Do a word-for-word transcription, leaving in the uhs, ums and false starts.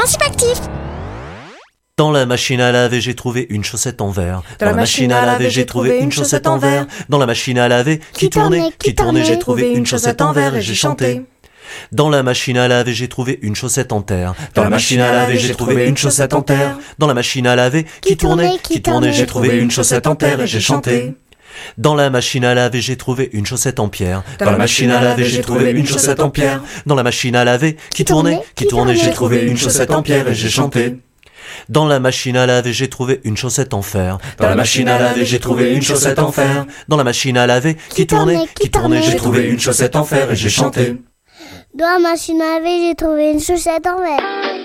Principe actif. Dans la machine à laver, j'ai trouvé une chaussette en verre. Dans la machine à laver, j'ai trouvé une chaussette en verre. Dans la machine à laver, qui tournait, qui tournait, j'ai trouvé une chaussette en verre et j'ai chanté. Dans la machine à laver, j'ai trouvé une chaussette en terre. Dans la machine à laver, j'ai trouvé une chaussette en terre. Dans la machine à laver, qui tournait, qui tournait, j'ai trouvé une chaussette en terre et j'ai chanté. Dans la machine à laver, j'ai trouvé une chaussette en pierre. Dans la machine à laver, j'ai trouvé une chaussette en pierre. Dans la machine à laver, qui tournait, qui tournait, j'ai trouvé une chaussette en pierre et j'ai chanté. Dans la machine à laver, j'ai trouvé une chaussette en fer. Dans la machine à laver, j'ai trouvé une chaussette en fer. Dans la machine à laver, qui tournait, qui tournait, j'ai trouvé une chaussette en fer et j'ai chanté. Dans la machine à laver, j'ai trouvé une chaussette en verre.